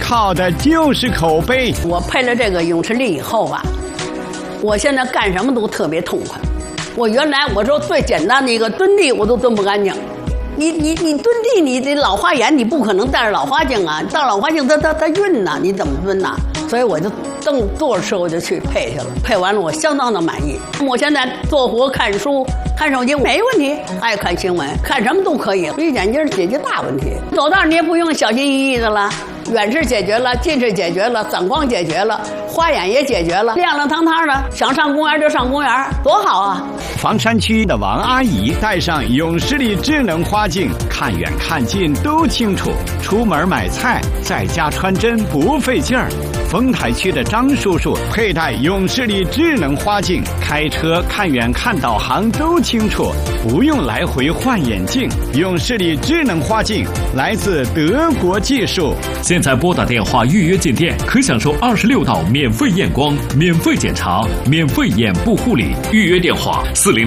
靠的就是口碑。 我配了这个永池力以后吧，我现在干什么都特别痛快。我原来我说最简单的一个蹲地我都蹲不干净，你蹲地，你这老花眼你不可能带着老花镜啊，带老花镜它晕呐，你怎么蹲呐？所以我就坐着车我就去配去了，配完了我相当的满意。我现在做活看书看手机没问题，爱看新闻看什么都可以，一眼镜解决大问题。走道你也不用小心翼翼的了，远视解决了，近视解决了，散光解决了，花眼也解决了，亮亮堂堂的，想上公园就上公园，多好啊！ 房山区的王阿姨戴上永视力智能花镜，看远看近都清楚，出门买菜在家穿针不费劲儿。丰台区的张叔叔佩戴永视力智能花镜，开车看远看导航都清楚，不用来回换眼镜。永视力智能花镜来自德国技术。 现在拨打电话预约进店，可享受26道免费验光、免费检查、免费眼部护理。预约电话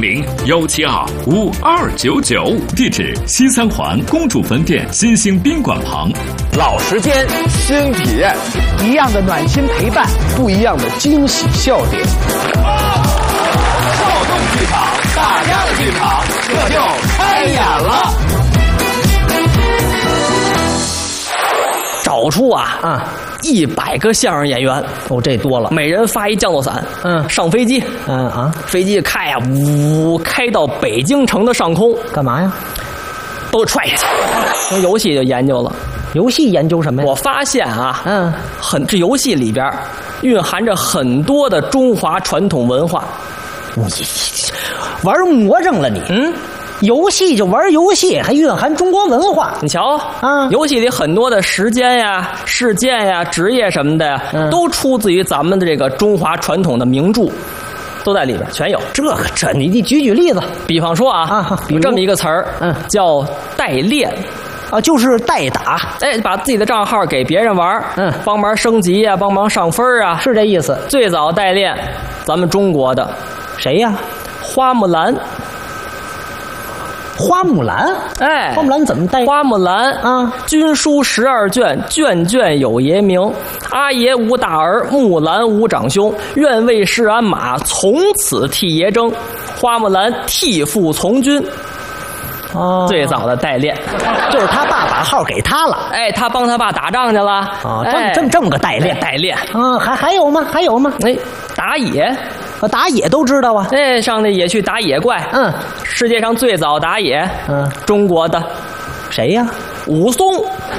400-172-5299，地址西三环公主坟店新兴宾馆旁。 老时间，新体验，一样的暖心陪伴，不一样的惊喜笑点。少动剧场，大家的剧场，这就开演了。 找出100个相声演员，这多了，每人发一降落伞，上飞机，飞机开呀，开到北京城的上空，干嘛呀？都踹下去。从游戏就研究了，游戏研究什么呀？我发现这游戏里边蕴含着很多的中华传统文化。你玩魔怔了你？游戏就玩游戏，还蕴含中国文化。你瞧游戏里很多的时间呀、事件呀、职业什么的呀，都出自于咱们的这个中华传统的名著，都在里边全有。这你举例子，比方说有这么一个词儿，叫代练。就是代打，把自己的账号给别人玩，帮忙升级啊，帮忙上分啊，是这意思。最早代练，咱们中国的谁呀？花木兰。花木兰，花木兰怎么代？花木兰军书12卷，卷卷有爷名。阿爷无大儿，木兰无长兄。愿为市鞍马，从此替爷征。花木兰替父从军。最早的代练，就是他爸把号给他了，他帮他爸打仗去了，这么个代练，还有吗？打野，打野都知道啊，上那野去打野怪，世界上最早打野，中国的谁呀？武松。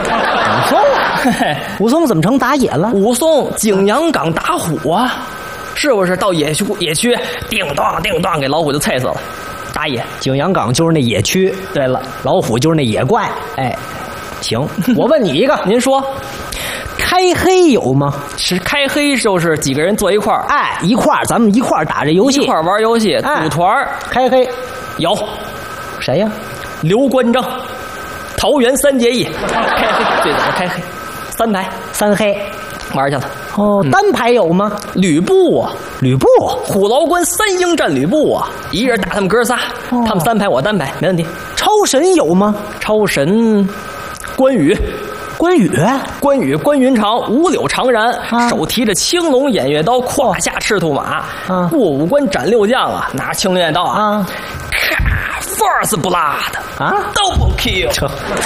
武松怎么成打野了？武松景阳冈打虎啊，是不是？到野区叮当叮当给老虎就菜死了。打野，景阳冈就是那野区。对了，老虎就是那野怪。行，我问你一个，您说，开黑有吗？是开黑就是几个人坐一块儿，咱们一块儿打这游戏，一块儿玩游戏，组团开黑。有，谁呀？刘关张，桃园3结义，开黑最早的开黑，3黑。玩去了。单排有吗？吕布虎牢关3英战吕布啊，一人打他们哥仨，他们3排我单排，没问题。超神有吗？超神，关羽，关云长，五柳长髯，手提着青龙偃月刀，胯下赤兔马，过五关斩六将啊，拿青龙偃月刀啊，First Blood Double Kill，Triple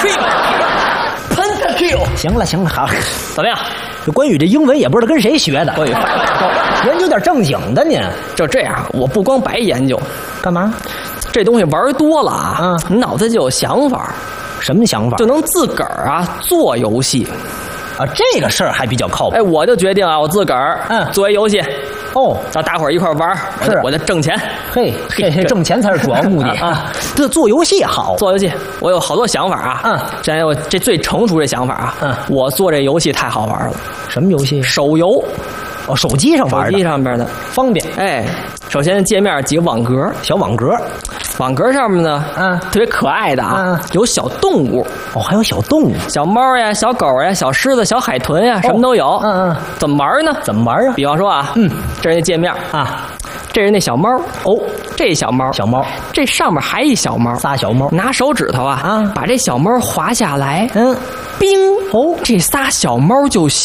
Kill，Penta Kill。行了，好，怎么样？这关羽这英文也不知道跟谁学的，关羽研究点正经的您。就这样，我不光白研究，干嘛？这东西玩多了你脑子就有想法。什么想法？就能自个儿做游戏这个事儿还比较靠谱。我就决定我自个儿做一游戏。让大伙儿一块玩，我就挣钱。这挣钱才是主要目的这做游戏好，做游戏我有好多想法这最成熟这想法我做这游戏太好玩了。什么游戏？手游。手机上玩的，手机上边的方便。首先界面几个网格，小网格，网格上面呢特别可爱的有小动物。还有小动物，小猫呀，小狗呀，小狮子，小海豚呀，什么都有。怎么玩呢？比方说这是那界面这是那小猫这小猫，这上面还一小猫，仨小猫，拿手指头把这小猫滑下来，冰这仨小猫就